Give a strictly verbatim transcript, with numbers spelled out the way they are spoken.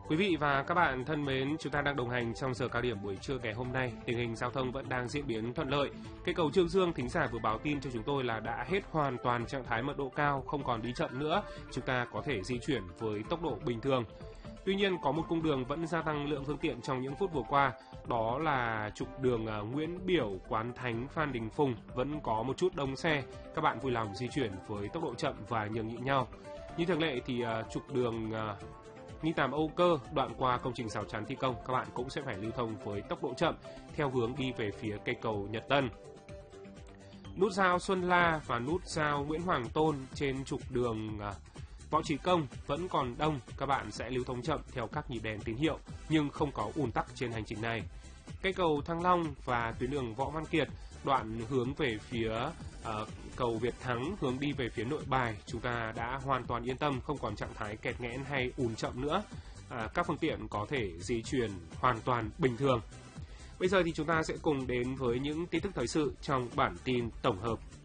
Quý vị và các bạn thân mến, chúng ta đang đồng hành trong giờ cao điểm buổi trưa ngày hôm nay. Tình hình giao thông vẫn đang diễn biến thuận lợi. Cây cầu Trương Dương, thính giả vừa báo tin cho chúng tôi là đã hết hoàn toàn trạng thái mật độ cao, không còn đi chậm nữa. Chúng ta có thể di chuyển với tốc độ bình thường. Tuy nhiên, có một cung đường vẫn gia tăng lượng phương tiện trong những phút vừa qua. Đó là trục đường Nguyễn Biểu, Quán Thánh, Phan Đình Phùng vẫn có một chút đông xe. Các bạn vui lòng di chuyển với tốc độ chậm và nhường nhịn nhau. Như thường lệ thì uh, trục đường uh, Nghi Tàm Âu Cơ đoạn qua công trình rào chắn thi công, các bạn cũng sẽ phải lưu thông với tốc độ chậm theo hướng đi về phía cây cầu Nhật Tân. Nút giao Xuân La và nút giao Nguyễn Hoàng Tôn trên trục đường uh, Võ Trí Công vẫn còn đông, các bạn sẽ lưu thông chậm theo các nhịp đèn tín hiệu nhưng không có ùn tắc trên hành trình này. Cây cầu Thăng Long và tuyến đường Võ Văn Kiệt đoạn hướng về phía uh, cầu Việt Thắng hướng đi về phía Nội Bài, chúng ta đã hoàn toàn yên tâm, không còn trạng thái kẹt nghẽn hay ùn chậm nữa. Uh, các phương tiện có thể di chuyển hoàn toàn bình thường. Bây giờ thì chúng ta sẽ cùng đến với những tin tức thời sự trong bản tin tổng hợp.